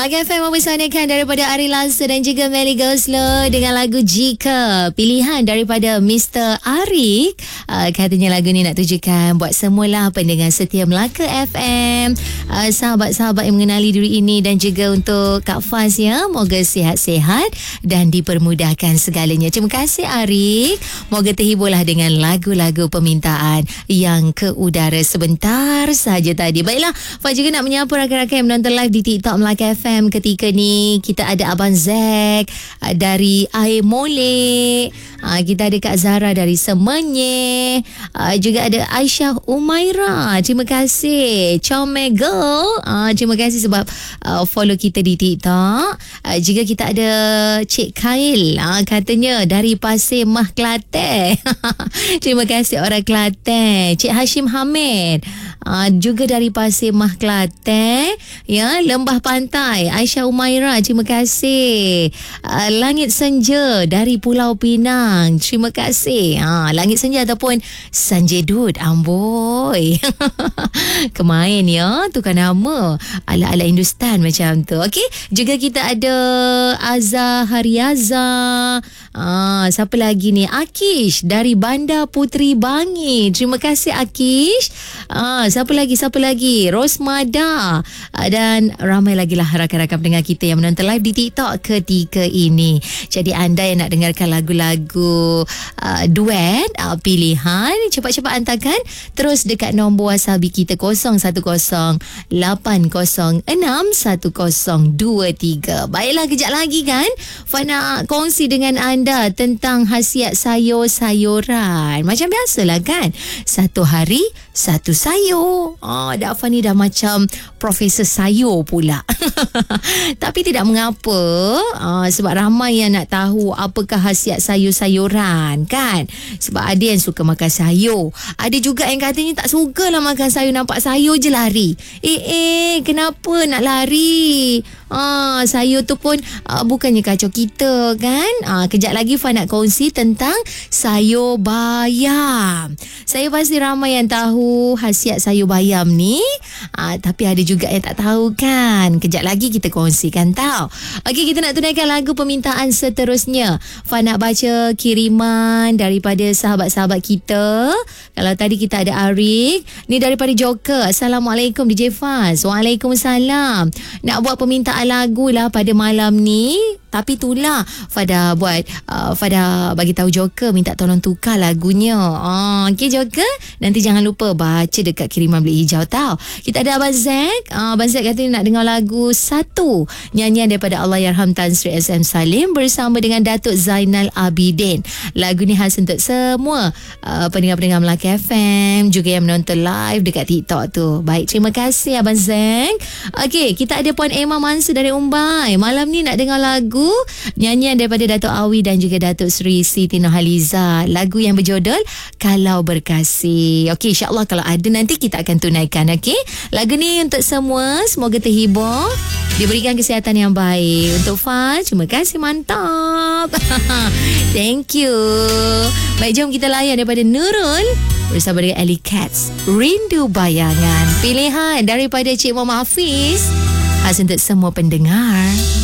Melaka FM mempersanakan daripada Ari Lasso dan juga Melly Goslow dengan lagu Jika, pilihan daripada Mr. Arik. Katanya lagu ni nak tujukan buat semualah pendengar setia Melaka FM, sahabat-sahabat yang mengenali diri ini, dan juga untuk Kak Faz ya. Moga sihat-sihat dan dipermudahkan segalanya. Terima kasih Arik. Moga terhiburlah dengan lagu-lagu permintaan yang ke udara sebentar saja tadi. Baiklah, Faz juga nak menyapa rakan-rakan yang menonton live di TikTok Melaka FM ketika ni. Kita ada Abang Zack dari Air Molek, kita ada Kak Zara dari Semenyih, juga ada Aisyah Umaira. Terima kasih Comego, terima kasih sebab follow kita di TikTok. Juga kita ada Cik Khail, katanya dari Pasir Mah Kelantan. Terima kasih orang Kelantan. Cik Hashim Hamid, juga dari Pasir Mah Kelantan ya. Lembah Pantai Aisyah Umaira, terima kasih. Langit Senja dari Pulau Pinang, terima kasih. Langit Senja ataupun Sanjedut, amboi. Kemain ya, tukar nama ala-ala Hindustan macam tu. Okey, juga kita ada Azhar Hariaza. Siapa lagi ni? Akish dari Bandar Puteri Bangi, terima kasih Akish. Siapa lagi? Rosmada, dan ramai lagi lah rakan-rakan pendengar kita yang menonton live di TikTok ketika ini. Jadi anda yang nak dengarkan lagu-lagu duet pilihan, cepat-cepat hantarkan terus dekat nombor WhatsApp kita 0180801023. Baiklah, kejap lagi kan Faz nak kongsi dengan anda tentang khasiat sayur-sayuran. Macam biasalah kan, satu hari satu sayur. Dak Faz ni dah macam Profesor Sayur pula. Tapi tidak mengapa, sebab ramai yang nak tahu apakah khasiat sayur-sayuran kan. Sebab ada yang suka makan sayur, ada juga yang katanya tak suka lah makan sayur, nampak sayur je lari. Kenapa nak lari? Sayur tu pun bukannya kacau kita kan. Kejap lagi Faz nak kongsi tentang sayur bayam. Saya pasti ramai yang tahu khasiat sayur bayam ni, tapi ada juga yang tak tahu kan. Kejap lagi kita kongsikan tau. Okey, kita nak tunaikan lagu permintaan seterusnya. Faz nak baca kiriman daripada sahabat-sahabat kita. Kalau tadi kita ada Arik ni daripada Joker. Assalamualaikum DJ Faz. Waalaikumsalam. Nak buat permintaan lagu lah pada malam ni, tapi itulah Faz dah buat, Faz dah bagi tahu Joker minta tolong tukar lagunya. Okey Joker, nanti jangan lupa baca dekat kiriman bilik hijau tau. Kita ada Abang Zack. Abang Zack katanya nak dengar lagu Satu, nyanyian daripada Allahyarham Tan Sri SM Salim bersama dengan Datuk Zainal Abidin. Lagu ni khas untuk semua pendengar-pendengar Melaka FM, juga yang menonton live dekat TikTok tu. Baik, terima kasih Abang Zack. Okey, kita ada Puan Emma Mansur dari Umbai. Malam ni nak dengar lagu nyanyian daripada Datuk Awi dan juga Datuk Sri Siti Nurhaliza. Lagu yang berjudul Kalau Berkasih. Okey, insyaAllah kalau ada nanti kita akan tunaikan. Okey, lagu ni untuk semua, semoga terhibur, diberikan kesihatan yang baik. Untuk Faz, terima kasih, mantap. Thank you. Baik, jom kita layan daripada Nurul bersama dengan Ellie Cats, Rindu Bayangan. Pilihan daripada Cik Muhammad Hafiz, khas untuk semua pendengar.